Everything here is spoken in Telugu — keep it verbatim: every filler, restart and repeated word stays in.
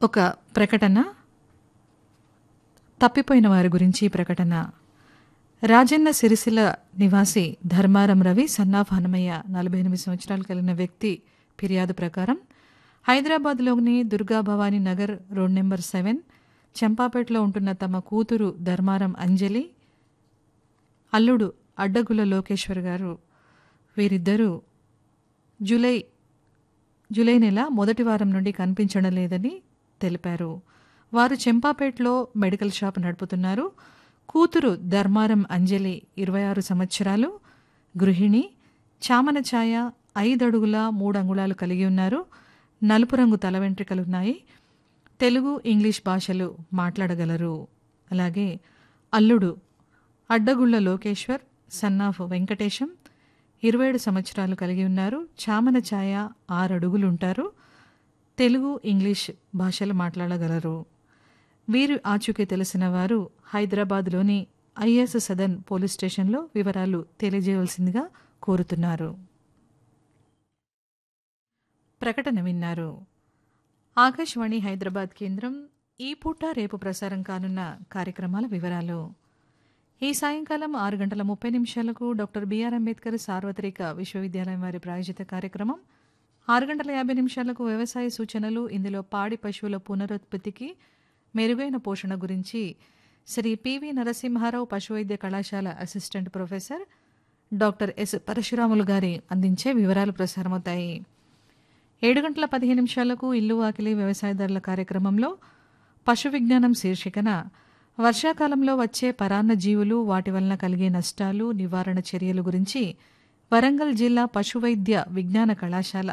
ఒక ప్రకటన, తప్పిపోయిన వారి గురించి ప్రకటన. రాజన్న సిరిసిల్ల నివాసి ధర్మారం రవి సన్నాఫ్ హనుమయ్య నలభై ఎనిమిది సంవత్సరాలు కలిగిన వ్యక్తి ఫిర్యాదు ప్రకారం హైదరాబాద్లోని Durga Bhavani Nagar road number seven చెంపాపేటలో ఉంటున్న తమ కూతురు ధర్మారం అంజలి, అల్లుడు అడ్డగుల లోకేశ్వర్ గారు వీరిద్దరూ జూలై జూలై నెల మొదటి వారం నుండి కనిపించడం లేదని తెలిపారు. వారు చెంపాపేటలో మెడికల్ షాప్ నడుపుతున్నారు. కూతురు ధర్మారం అంజలి ఇరవై ఆరు సంవత్సరాలు, గృహిణి, చామన ఛాయ, ఐదు అడుగుల మూడు అంగుళాలు కలిగి ఉన్నారు. నలుపు రంగు తల వెంట్రుకలున్నాయి. తెలుగు, ఇంగ్లీష్ భాషలు మాట్లాడగలరు. అలాగే అల్లుడు అడ్డగుళ్ల లోకేశ్వర్ సన్నాఫ్ వెంకటేశం ఇరవై ఏడు సంవత్సరాలు కలిగి ఉన్నారు. చామన ఛాయ, ఆరు అడుగులుంటారు. తెలుగు, ఇంగ్లీష్ భాషలు మాట్లాడగలరు. వీరు ఆచూకీ తెలిసిన వారు హైదరాబాద్లోని ఐఎస్ సదన్ పోలీస్ స్టేషన్లో వివరాలు తెలియజేయవలసిందిగా కోరుతున్నారు. ప్రకటన విన్నారు. ఆకాశవాణి హైదరాబాద్ కేంద్రం ఈ పూట రేపు ప్రసారం కానున్న కార్యక్రమాల వివరాలు. ఈ సాయంకాలం ఆరు గంటల ముప్పై నిమిషాలకు డాక్టర్ బిఆర్ అంబేద్కర్ సార్వత్రిక విశ్వవిద్యాలయం వారి ప్రాయోజిత కార్యక్రమం. ఆరు గంటల యాభై నిమిషాలకు వ్యవసాయ సూచనలు. ఇందులో పాడి పశువుల పునరుత్పత్తికి మెరుగైన పోషణ గురించి శ్రీ పివి నరసింహారావు పశువైద్య కళాశాల assistant professor doctor yes Parasuramulu గారి అందించే వివరాలు ప్రసారమవుతాయి. ఏడు గంటల పదిహేను నిమిషాలకు ఇల్లు వాకిలి వ్యవసాయదారుల కార్యక్రమంలో పశు విజ్ఞానం శీర్షికన వర్షాకాలంలో వచ్చే పరాన్న జీవులు, వాటి వలన కలిగే నష్టాలు, నివారణ చర్యలు గురించి వరంగల్ జిల్లా పశువైద్య విజ్ఞాన కళాశాల